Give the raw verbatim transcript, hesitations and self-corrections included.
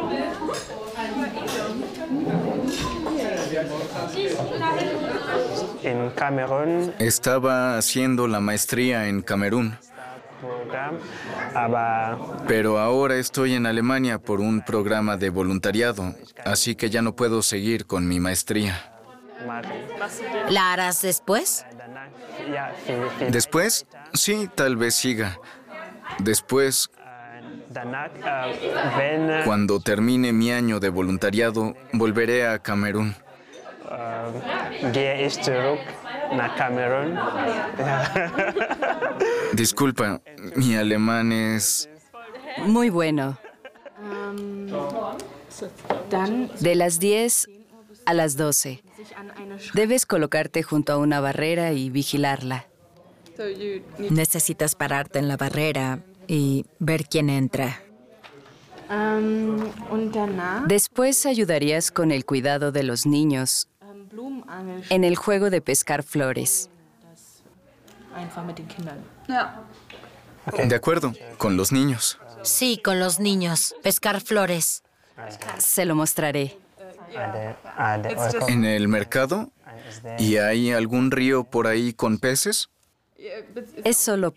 En Camerún Estaba haciendo la maestría en Camerún, program, aber pero ahora estoy en Alemania por un programa de voluntariado, así que ya no puedo seguir con mi maestría. ¿La harás después? danach, ja, viel, viel. Después, sí, tal vez siga. Después, Danach, äh, wenn äh, cuando termine mi año de voluntariado, volveré a Camerún. gehe ich zurück nach Camerún. Disculpa, mi alemán es... Muy bueno. De las diez a las doce. Debes colocarte junto a una barrera y vigilarla. Necesitas pararte en la barrera y ver quién entra. Después ayudarías con el cuidado de los niños en el juego de pescar flores. De acuerdo, con los niños. Sí, con los niños. Pescar flores. Se lo mostraré. Ade, ade, Orko- ¿En el mercado? ¿Y hay algún río por ahí con peces? Es solo